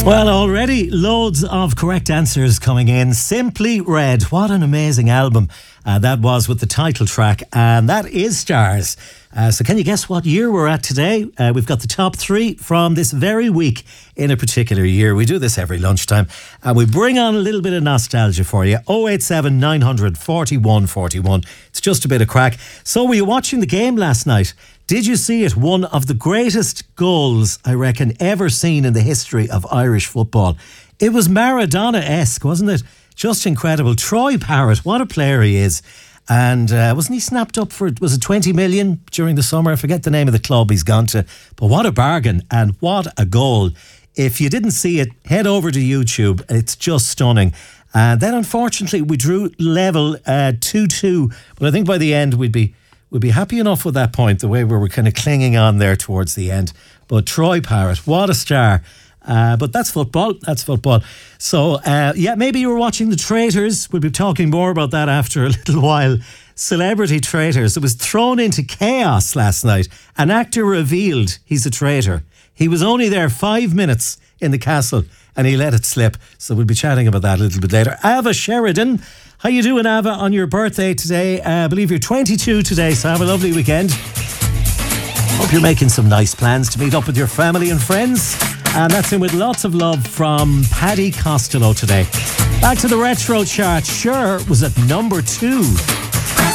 Well, already loads of correct answers coming in. Simply Red, what an amazing album that was with the title track, and that is Stars. So can you guess what year we're at today? We've got the top three from this very week in a particular year. We do this every lunchtime, and we bring on a little bit of nostalgia for you. 087 900 41 41. It's just a bit of crack. So were you watching the game last night? Did you see it? One of the greatest goals, I reckon, ever seen in the history of Irish football. It was Maradona-esque, wasn't it? Just incredible. Troy Parrott, what a player he is. And wasn't he snapped up for, was it 20 million during the summer? I forget the name of the club he's gone to. But what a bargain and what a goal. If you didn't see it, head over to YouTube. It's just stunning. And then unfortunately we drew level 2-2. But I think by the end we'd be happy enough with that point, the way we were kind of clinging on there towards the end. But Troy Parrott, what a star. But that's football. That's football. So, maybe you were watching The Traitors. We'll be talking more about that after a little while. Celebrity Traitors. It was thrown into chaos last night. An actor revealed he's a traitor. He was only there 5 minutes in the castle and he let it slip. So we'll be chatting about that a little bit later. Ava Sheridan. How you doing, Ava, on your birthday today? I believe you're 22 today, so have a lovely weekend. Hope you're making some nice plans to meet up with your family and friends. And that's in with lots of love from Paddy Costello today. Back to the retro chart. Sure was at number 2.